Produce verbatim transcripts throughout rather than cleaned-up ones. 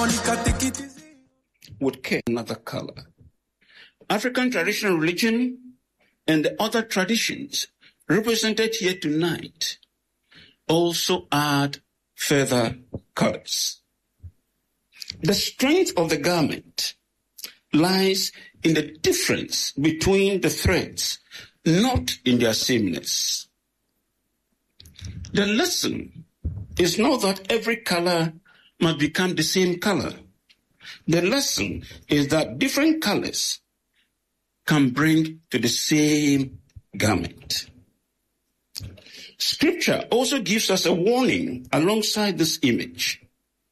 would care another color. African traditional religion and the other traditions represented here tonight also add further colors. The strength of the garment lies in the difference between the threads, not in their sameness. The lesson is not that every color must become the same color. The lesson is that different colors can bring to the same garment. Scripture also gives us a warning alongside this image.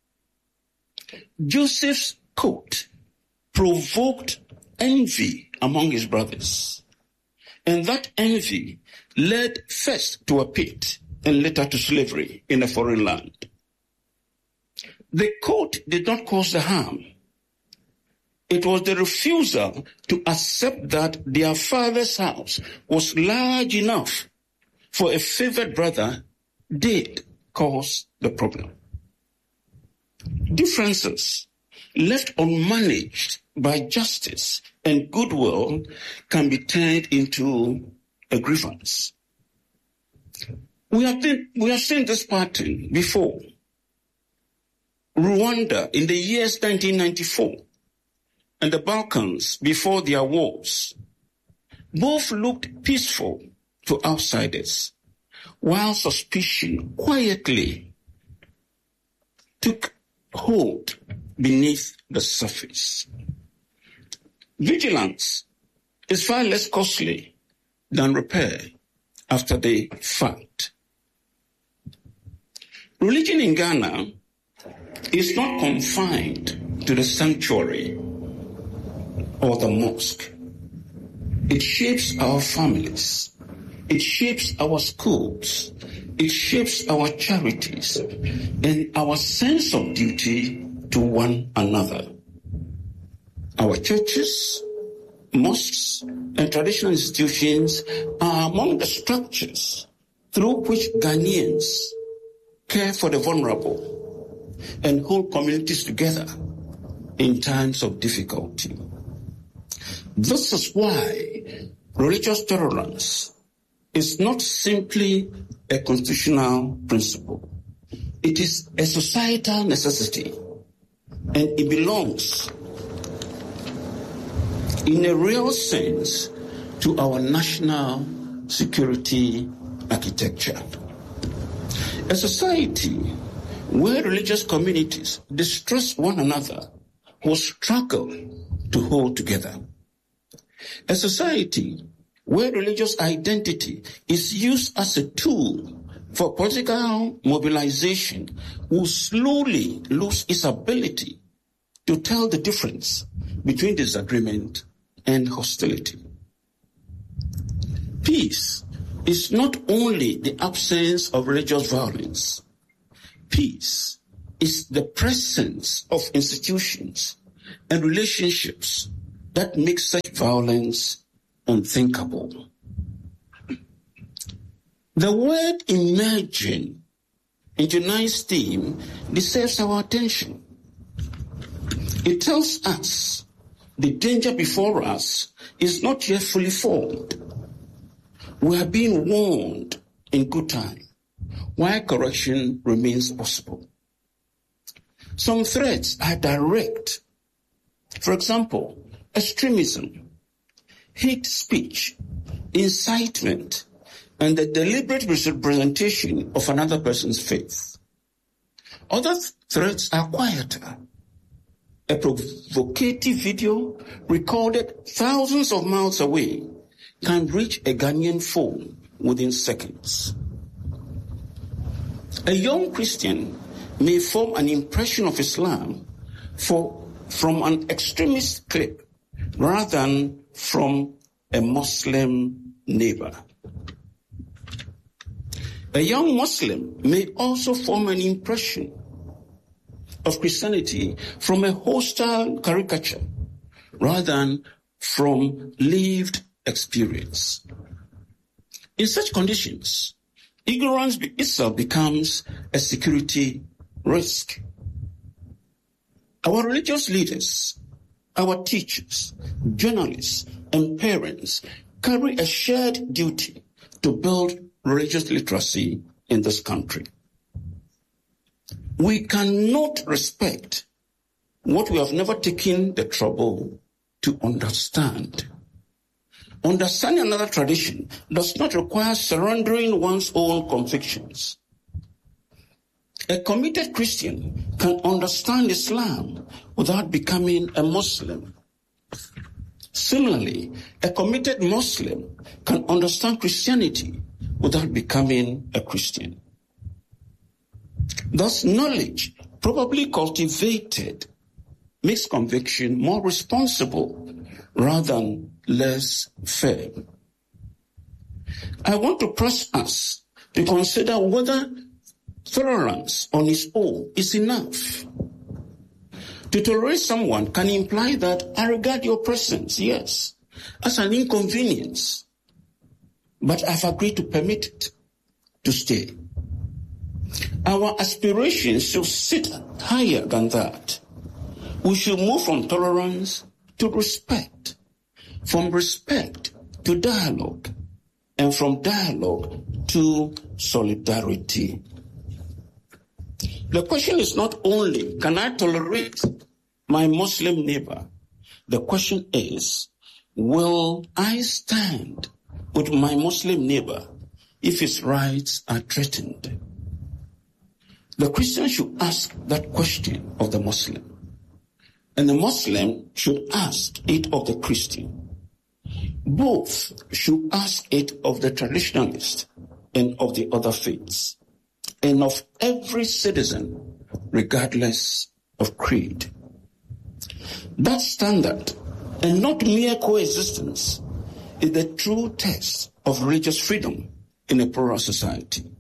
Joseph's coat provoked envy among his brothers, and that envy led first to a pit and later to slavery in a foreign land. The coat did not cause the harm. It was the refusal to accept that their father's house was large enough for a favored brother did cause the problem. Differences left unmanaged by justice and goodwill can be turned into a grievance. We have, been, we have seen this pattern before. Rwanda in the years nineteen ninety-four and the Balkans before their wars both looked peaceful to outsiders, while suspicion quietly took hold beneath the surface. Vigilance is far less costly than repair after the fact. Religion in Ghana is not confined to the sanctuary or the mosque. It shapes our families. It shapes our schools. It shapes our charities and our sense of duty to one another. Our churches, mosques, and traditional institutions are among the structures through which Ghanaians care for the vulnerable and hold communities together in times of difficulty. This is why religious tolerance is not simply a constitutional principle. It is a societal necessity, and it belongs in a real sense to our national security architecture. A society where religious communities distrust one another will struggle to hold together. A society where religious identity is used as a tool for political mobilization will slowly lose its ability to tell the difference between disagreement and hostility. Peace is not only the absence of religious violence. Peace is the presence of institutions and relationships that make such violence unthinkable. The word emerging in tonight's theme deserves our attention. It tells us the danger before us is not yet fully formed. We are being warned in good time, while correction remains possible. Some threats are direct. For example, extremism, hate speech, incitement, and the deliberate misrepresentation of another person's faith. Other th- threats are quieter. A provocative video recorded thousands of miles away can reach a Ghanaian phone within seconds. A young Christian may form an impression of Islam for, from an extremist clip rather than from a Muslim neighbor. A young Muslim may also form an impression of Christianity from a hostile caricature rather than from lived experience. In such conditions, ignorance itself becomes a security risk. Our religious leaders, our teachers, journalists, and parents carry a shared duty to build religious literacy in this country. We cannot respect what we have never taken the trouble to understand. Understanding another tradition does not require surrendering one's own convictions. A committed Christian can understand Islam without becoming a Muslim. Similarly, a committed Muslim can understand Christianity without becoming a Christian. Thus, knowledge probably cultivated makes conviction more responsible rather than less firm. I want to press us to consider whether tolerance on its own is enough. To tolerate someone can imply that I regard your presence, yes, as an inconvenience, but I've agreed to permit it to stay. Our aspirations should sit higher than that. We should move from tolerance to respect, from respect to dialogue, and from dialogue to solidarity. The question is not only, can I tolerate my Muslim neighbor? The question is, will I stand with my Muslim neighbor if his rights are threatened? The Christian should ask that question of the Muslim, and the Muslim should ask it of the Christian. Both should ask it of the traditionalist and of the other faiths, and of every citizen, regardless of creed. That standard, and not mere coexistence, is the true test of religious freedom in a plural society.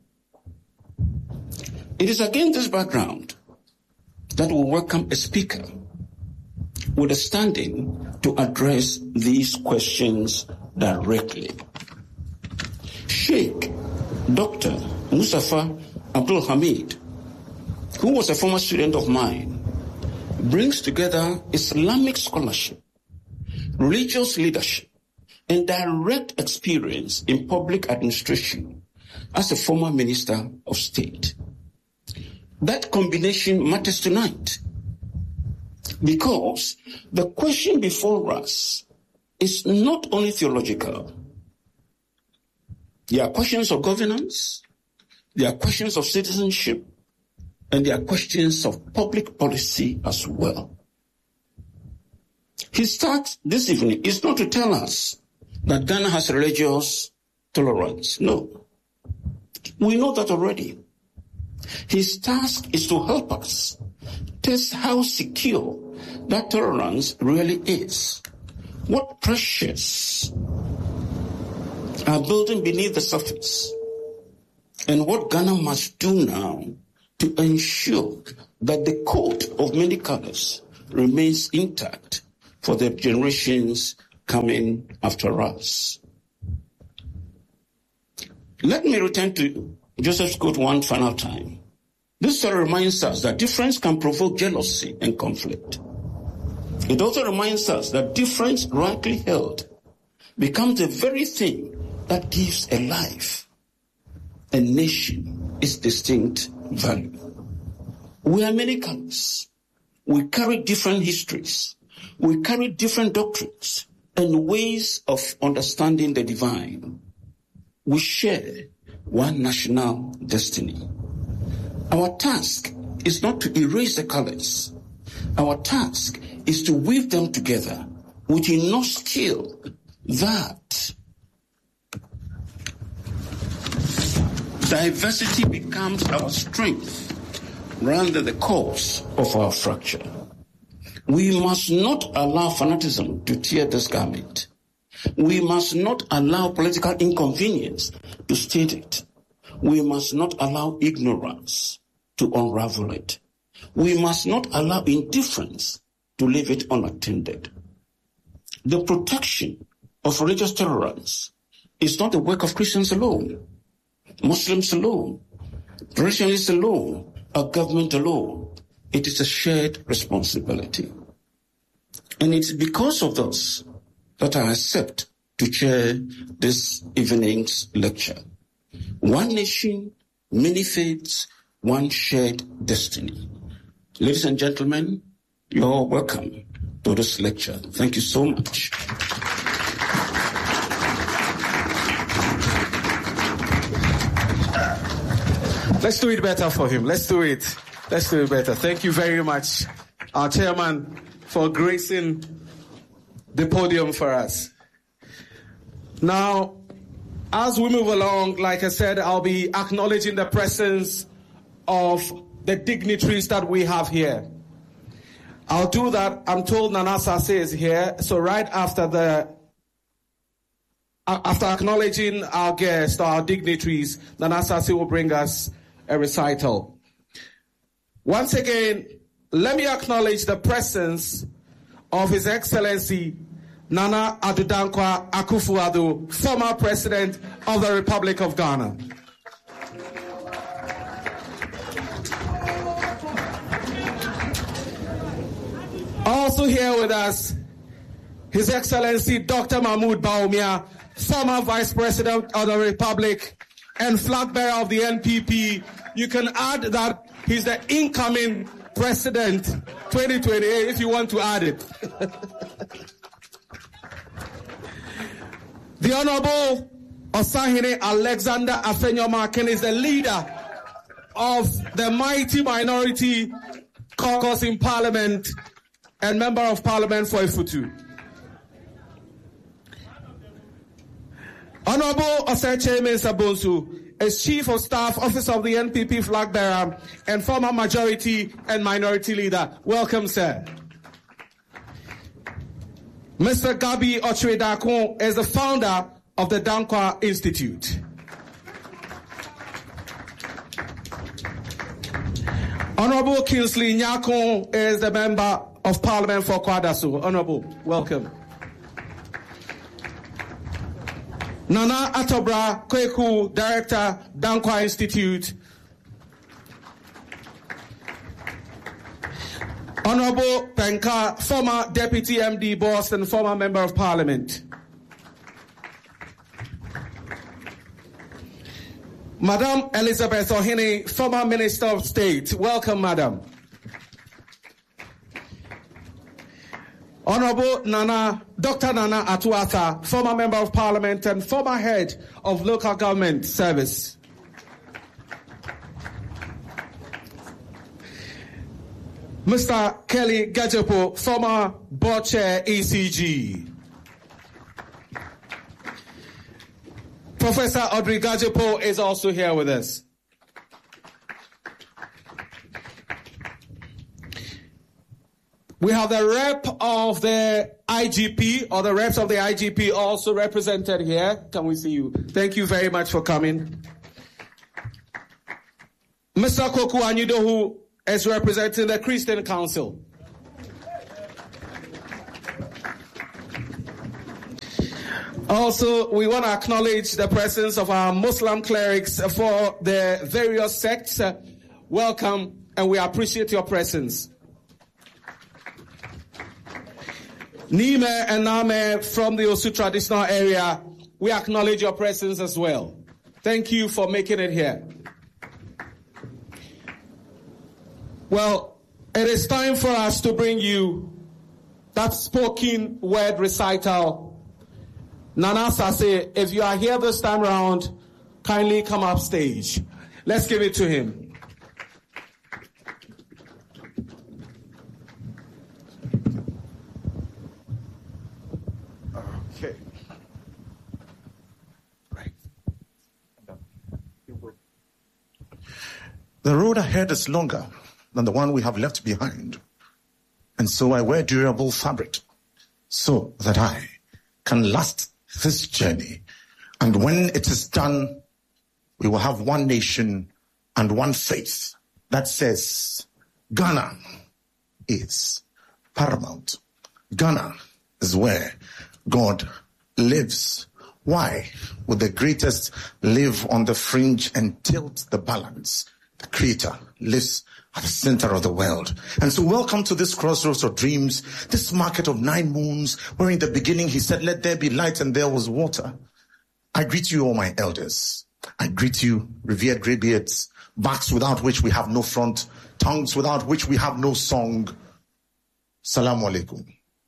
It is against this background that we welcome a speaker with a standing to address these questions directly. Sheikh Doctor Mustafa Abdul Hamid, who was a former student of mine, brings together Islamic scholarship, religious leadership, and direct experience in public administration as a former minister of state. That combination matters tonight because the question before us is not only theological. There are questions of governance, there are questions of citizenship, and there are questions of public policy as well. His start this evening is not to tell us that Ghana has religious tolerance. No. We know that already. His task is to help us test how secure that tolerance really is. What pressures are building beneath the surface, and what Ghana must do now to ensure that the coat of many colors remains intact for the generations coming after us. Let me return to Joseph's quote one final time. This story reminds us that difference can provoke jealousy and conflict. It also reminds us that difference rightly held becomes the very thing that gives a life, a nation, its distinct value. We are many colors. We carry different histories. We carry different doctrines and ways of understanding the divine. We share one national destiny. Our task is not to erase the colors. Our task is to weave them together with enough skill that diversity becomes our strength rather than the cause of our fracture. We must not allow fanaticism to tear this garment. We must not allow political inconvenience to state it. We must not allow ignorance to unravel it. We must not allow indifference to leave it unattended. The protection of religious tolerance is not the work of Christians alone, Muslims alone, traditionalists alone, or government alone. It is a shared responsibility. And it's because of this that I accept to chair this evening's lecture. One nation, many faiths, one shared destiny. Ladies and gentlemen, you're welcome to this lecture. Thank you so much. Let's do it better for him. Let's do it. Let's do it better. Thank you very much, our chairman, for gracing the podium for us. Now, as we move along, like I said, I'll be acknowledging the presence of the dignitaries that we have here. I'll do that. I'm told Nana Sase is here. So right after the, after acknowledging our guests, our dignitaries, Nana Sase will bring us a recital. Once again, let me acknowledge the presence of His Excellency Nana Addo Dankwa Akufo-Addo, former President of the Republic of Ghana. Also here with us, His Excellency Doctor Mahmoud Bawumia, former Vice President of the Republic and flag bearer of the N P P. You can add that he's the incoming President twenty twenty-eight if you want to add it. The Honorable Osahene Alexander Afenyo-Markin is the leader of the mighty minority caucus in Parliament and Member of Parliament for Ifutu. Honorable Oseche Mensah Bonsu is Chief of Staff, Office of the N P P Flag Bearer and former Majority and Minority Leader. Welcome, sir. Mister Gabi Ochre-Darkon is the founder of the Dankwa Institute. Honorable Kingsley Nyakon is the Member of Parliament for Kwadaso. Honorable, welcome. Nana Atobra Kweku, Director, Dankwa Institute. Honorable Penka, former Deputy M D Boston, former Member of Parliament. Madam Elizabeth Ohene, former Minister of State. Welcome, Madam. Honorable Nana, Doctor Nana Atuata, former Member of Parliament and former Head of Local Government Service. Mister Kelly Gajepo, former Board Chair, E C G. Professor Audrey Gajepo is also here with us. We have the rep of the I G P, or the reps of the I G P also represented here. Can we see you? Thank you very much for coming. Mister Koku Anyidohu is representing the Christian Council. Also, we want to acknowledge the presence of our Muslim clerics for the various sects. Welcome, and we appreciate your presence. Nime and Name from the Osu traditional area, we acknowledge your presence as well. Thank you for making it here. Well, it is time for us to bring you that spoken word recital. Nana Sase, if you are here this time around, kindly come up stage. Let's give it to him. Okay. Right. The road ahead is longer than the one we have left behind. And so I wear durable fabric so that I can last this journey. And when it is done, we will have one nation and one faith that says Ghana is paramount. Ghana is where God lives. Why would the greatest live on the fringe and tilt the balance? the Creator, lives at the center of the world. And so welcome to this crossroads of dreams, this market of nine moons, where in the beginning he said, let there be light, and there was water. I greet you, all my elders. I greet you, revered greybeards, backs without which we have no front, tongues without which we have no song. Salaam alaikum.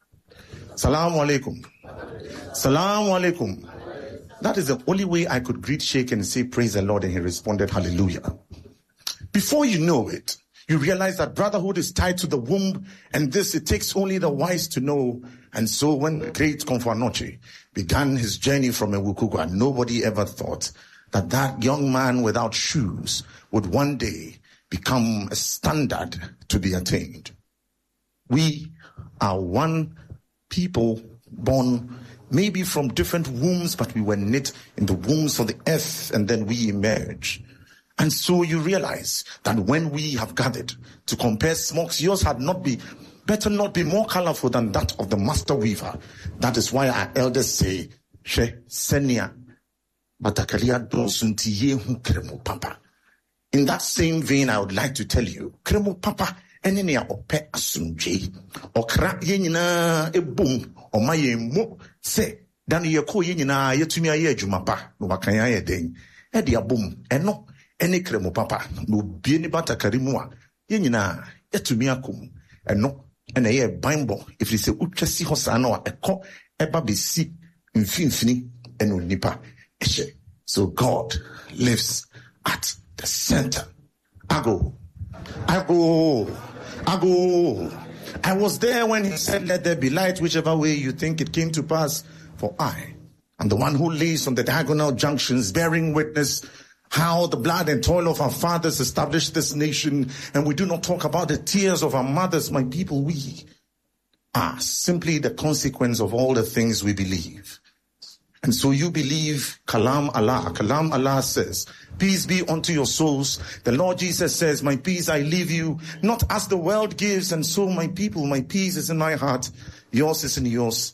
Salaam alaikum. Salaam alaikum. That is the only way I could greet Sheikh and say, praise the Lord, and he responded, hallelujah. Before you know it, you realize that brotherhood is tied to the womb, and this, it takes only the wise to know. And so when the great Komfo Anokye began his journey from Ewukugwa, nobody ever thought that that young man without shoes would one day become a standard to be attained. We are one people born maybe from different wombs, but we were knit in the wombs of the earth, and then we emerge. And so you realize that when we have gathered to compare smokes, yours had not be, better not be more colorful than that of the master weaver. That is why our elders say, She senia batakalia dosunti yehu kremo papa. In that same vein, I would like to tell you, kremo papa enenia ope asunje okra yenyina ebum omaye mu se dan yeko yenyina yetumi aye adwuma pa no wakan aye den e de abum eno ene kremo papa no bie ni batakari mu a yenyina yetumi akom eno ene ye bimbo if you say utwasi hosa na a eko eba besi mfimfini eno nipa ehye. So God lives at the center. I go I go I go. I was there when he said, let there be light, whichever way you think it came to pass. For I am the one who lays on the diagonal junctions, bearing witness how the blood and toil of our fathers established this nation. And we do not talk about the tears of our mothers, my people. We are simply the consequence of all the things we believe. And so you believe Kalam Allah. Kalam Allah says, peace be unto your souls. The Lord Jesus says, my peace I leave you, not as the world gives. And so my people, my peace is in my heart. Yours is in yours.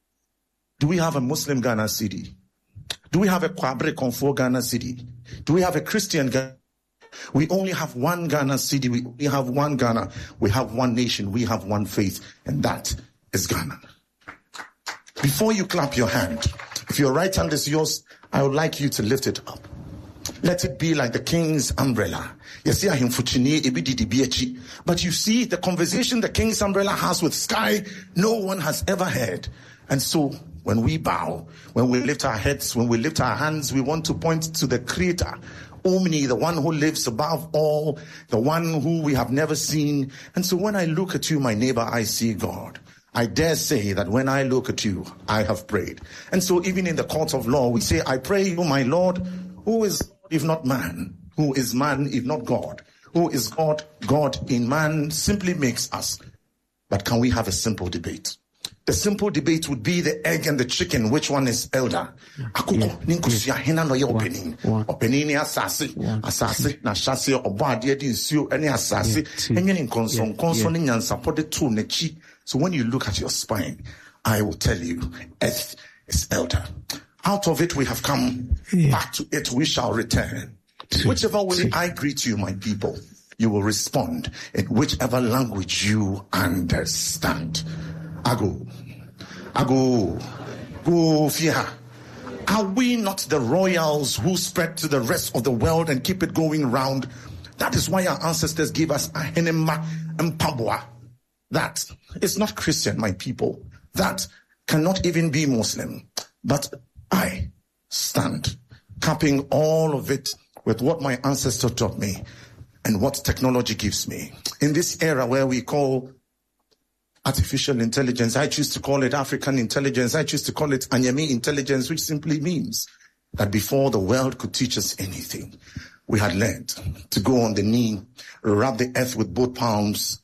Do we have a Muslim Ghana city? Do we have a Kwabre Komfo Ghana city? Do we have a Christian Ghana? We only have one Ghana city. We only have one Ghana. We have one nation. We have one faith. And that is Ghana. Before you clap your hand, if your right hand is yours, I would like you to lift it up. Let it be like the king's umbrella. But you see, the conversation the king's umbrella has with sky, no one has ever heard. And so when we bow, when we lift our heads, when we lift our hands, we want to point to the Creator, Omni, the one who lives above all, the one who we have never seen. And so when I look at you, my neighbor, I see God. I dare say that when I look at you, I have prayed. And so even in the court of law, we say, I pray you, my Lord, who is if not man, who is man if not God, who is God, God in man simply makes us. But can we have a simple debate? The simple debate would be the egg and the chicken. Which one is elder? Akuko ninkusia hena no ye opening. Opening ni asase, asase na shase obo ade di nsuo ene asase. Enye ni nkonso nkonso ni nyansapo de to nechi. So when you look at your spine, I will tell you, earth is elder. Out of it we have come, yeah. Back to it we shall return. See, whichever way see. I greet you, my people, you will respond in whichever language you understand. Ago, ago, go fear. Are we not the royals who spread to the rest of the world and keep it going round? That is why our ancestors gave us Ahenema and Pabwa. That is not Christian, my people. That cannot even be Muslim. But I stand capping all of it with what my ancestor taught me and what technology gives me. In this era where we call artificial intelligence, I choose to call it African intelligence. I choose to call it Anyami intelligence, which simply means that before the world could teach us anything, we had learned to go on the knee, rub the earth with both palms,